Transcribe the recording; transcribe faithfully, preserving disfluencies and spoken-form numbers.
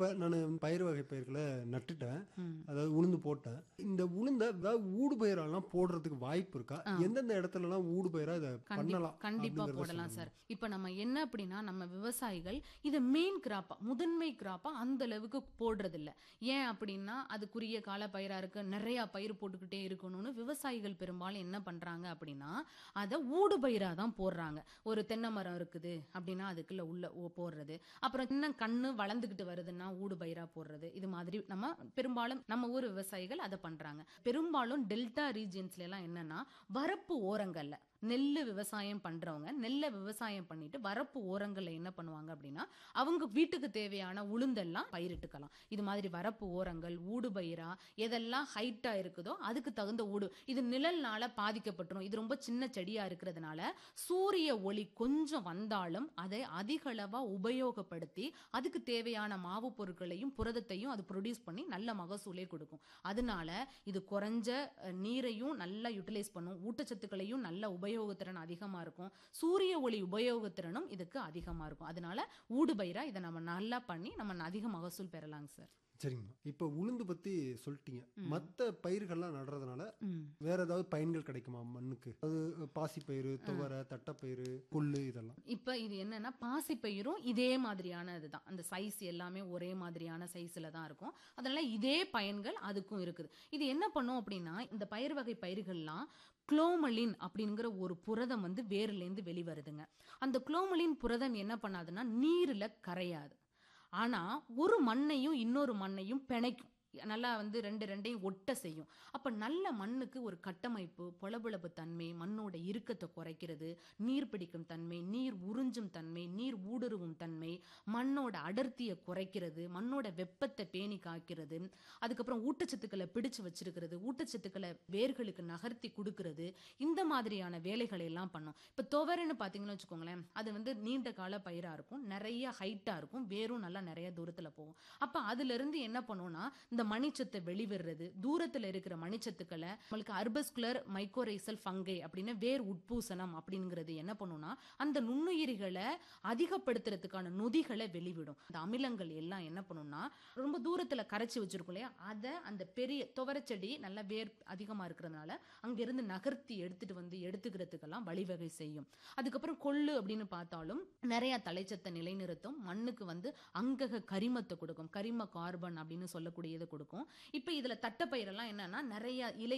இப்ப நானு பயிர் வகை பயிர்களை நட்டுட்டேன். ம். அதாவது உளுந்து போட்டேன். இந்த உளுந்த ஏதாவது ஊடு பயிரெல்லாம் போடுறதுக்கு வாய்ப்பு இருக்கா? எந்தெந்த இடத்துலலாம் ஊடு பயிரா இதை கண்டி- பண்ணலாம் கண்டிப்பா அப்படிங்கறத போடலாம் சொல்லுங்க. சார். இப்ப நம்ம என்ன அப்படின்னா நம்ம விவசாயிகள் இத மெயின் கிராப்பா முதன்மை கிராப்பா அந்த அளவுக்கு போடுறது இல்ல. ஏன் அப்படின்னா அது குறுகிய கால பயிரா இருக்கு, நிறைய பயிர் போட்டுக்கிட்டே இருக்கணும்னு விவசாயிகள் பெரும்பாலும் என்ன பண்றாங்க அப்படின்னா அதை ஊடு பயிரா தான் போடுறாங்க. ஒரு தென்னை மரம் இருக்குது அப்படின்னா அதுக்குள்ள உள்ள ஓ- போடுறது, அப்புறம் இன்னும் கண்ணு வளர்ந்துகிட்டு வருதுன்னா ஊடு பயிரா போடுறது. இது மாதிரி நம்ம பெரும்பாலும் நம்ம ஊர் விவசாயிகள் அதை பண்றாங்க. பெரும்பாலும் டெல்டா ரீஜியன்ஸ்ல எல்லாம் என்னன்னா வரப்பு ஓரங்கள்ல நெல்லு விவசாயம் பண்றவங்க நெல்லை விவசாயம் பண்ணிட்டு வரப்பு ஓரங்கள்ல என்ன பண்ணுவாங்க அப்படின்னா அவங்க வீட்டுக்கு தேவையான உளுந்தெல்லாம் பயிரிட்டுக்கலாம். இது மாதிரி வரப்பு ஓரங்கள் ஊடு பயிரா எதெல்லாம் ஹைட்டா இருக்குதோ அதுக்கு தகுந்த ஊடு. இது நிழல்னால பாதிக்கப்பட்டுரும். இது ரொம்ப சின்ன செடியா இருக்கிறதுனால சூரிய ஒளி கொஞ்சம் வந்தாலும் அதை அதிக அளவா உபயோகப்படுத்தி அதுக்கு தேவையான மாவு பொருட்களையும் புரதத்தையும் அது ப்ரொடியூஸ் பண்ணி நல்ல மகசூலே கொடுக்கும். அதனால இது குறைஞ்ச அஹ், நீரையும் நல்லா யூட்டிலைஸ் பண்ணும், ஊட்டச்சத்துக்களையும் நல்ல உபயோகத்திறன் அதிகமா இருக்கும், சூரிய ஒளி உபயோகத்திறனும் இதுக்கு அதிகமா இருக்கும். அதனால ஊடு பயிரா இதை நம்ம நல்லா பண்ணி நம்ம அதிக மகசூல் பெறலாங்க சார். சரிங்கம்மா. இப்ப உளுந்து பத்தி சொல்லிட்டீங்க. மத்த பயிர்கள்லாம் நடுறதுனால ம். வேற ஏதாவது பயன்கள் கிடைக்குமா மண்ணுக்கு? அது பாசிப்பயிறு, துவரை, தட்டைப்பயிறு, கொள்ளு இதெல்லாம். இப்ப இது என்னன்னா பாசிப்பயிரும் இதே மாதிரியான இதுதான். அந்த சைஸ் எல்லாமே ஒரே மாதிரியான சைஸ்ல தான் இருக்கும். அதனால இதே பயன்கள் அதுக்கும் இருக்குது. இது என்ன பண்ணும் அப்படின்னா இந்த பயிர் வகை பயிர்கள்லாம் குளோமலின் அப்படிங்கிற ஒரு புரதம் வந்து வேர்ல இருந்து வெளிவருதுங்க. அந்த குளோமலின் புரதம் என்ன பண்ணாதுன்னா நீர்ல கரையாது. ஆனா ஒரு மண்ணையும் இன்னொரு மண்ணையும் பிணைக்கும். நல்லா வந்து ரெண்டு ரெண்டையும் ஒட்ட செய்யும். அப்ப நல்ல மண்ணுக்கு ஒரு கட்டமைப்பு, பொளபொளப்பு தன்மை, மண்ணோட இறுக்கத்தை குறைக்கிறது, நீர் பிடிக்கும் தன்மை, நீர் உறிஞ்சும் தன்மை, நீர் ஊடுருவும் தன்மை, மண்ணோட அடர்த்தியை குறைக்கிறது, மண்ணோட வெப்பத்தை பேணி காக்கிறது, அதுக்கப்புறம் ஊட்டச்சத்துக்களை பிடிச்சு வச்சிருக்கிறது, ஊட்டச்சத்துக்களை வேர்களுக்கு நகர்த்தி கொடுக்கிறது. இந்த மாதிரியான வேலைகளை எல்லாம் பண்ணும். இப்ப துவரைன்னு பாத்தீங்கன்னு வச்சுக்கோங்களேன், அது வந்து நீண்ட கால பயிரா இருக்கும், நிறைய ஹைட்டா இருக்கும், வேரும் நல்லா நிறைய தூரத்துல போகும். அப்ப அதுல இருந்து என்ன பண்ணும்னா இந்த மணிச்சத்தை வெளிவிடுறது, தூரத்துல இருக்கிற மணிச்சத்துக்களை நம்மளுக்கு அர்பஸ்குலர் மைக்கோரைசல் ஃபங்கை அப்படின்னு வேர் உட்பூசணம் அப்படிங்கிறது என்ன பண்ணும்னா அந்த நுண்ணுயிரிகளை அதிகப்படுத்துறதுக்கான நொதிகளை வெளிவிடும். அந்த அமிலங்கள் எல்லாம் என்ன பண்ணும்னா ரொம்ப தூரத்துல கரைச்சி வச்சிருக்கும் இல்லையா, அதை அந்த பெரிய துவரச்செடி நல்ல வேர் அதிகமா இருக்கிறதுனால அங்கிருந்து நகர்த்தி எடுத்துட்டு வந்து எடுத்துக்கிறதுக்கெல்லாம் வழிவகை செய்யும். அதுக்கப்புறம் கொள்ளு அப்படின்னு பார்த்தாலும் நிறைய தலைச்சத்தை நிலைநிறுத்தும், மண்ணுக்கு வந்து அங்கக கரிமத்தை கொடுக்கும், கரிம கார்பன் அப்படின்னு சொல்லக்கூடியது கொடுக்கும். இப்ப இதுல தட்டைப்பயிரெல்லாம் என்னன்னா நிறைய இலை